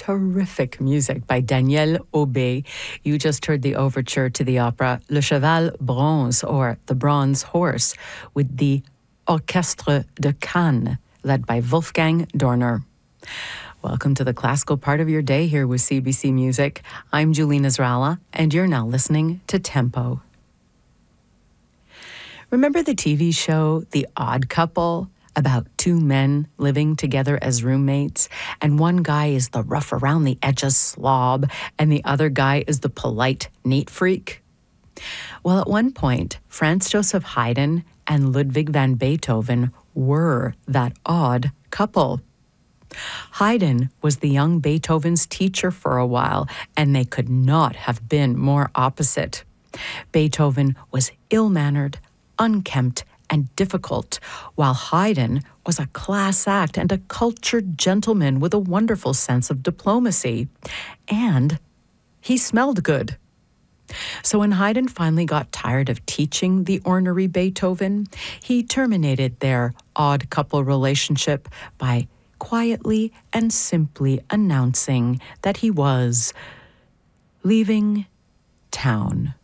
terrific music by Daniel Aubé. You just heard the overture to the opera Le Cheval Bronze, or The Bronze Horse, with the Orchestre de Cannes, led by Wolfgang Dorner. Welcome to the classical part of your day here with CBC Music. I'm Julie Nasrallah, and you're now listening to Tempo. Remember the TV show The Odd Couple? About two men living together as roommates, and one guy is the rough around the edges slob, and the other guy is the polite neat freak? Well, at one point, Franz Joseph Haydn and Ludwig van Beethoven were that odd couple. Haydn was the young Beethoven's teacher for a while, and they could not have been more opposite. Beethoven was ill-mannered, unkempt, and difficult, while Haydn was a class act and a cultured gentleman with a wonderful sense of diplomacy. And he smelled good. So when Haydn finally got tired of teaching the ornery Beethoven, he terminated their odd couple relationship by quietly and simply announcing that he was leaving town.